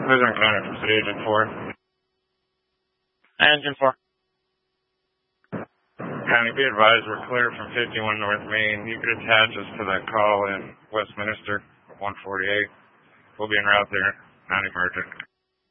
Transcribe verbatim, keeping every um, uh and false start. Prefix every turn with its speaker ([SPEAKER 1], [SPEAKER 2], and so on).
[SPEAKER 1] Lieutenant Commander from City Agent four.
[SPEAKER 2] Engine four.
[SPEAKER 1] County, be advised we're clear from fifty-one North Main. You could attach us to that call in Westminster, one forty-eight. We'll be en route there, not emergent.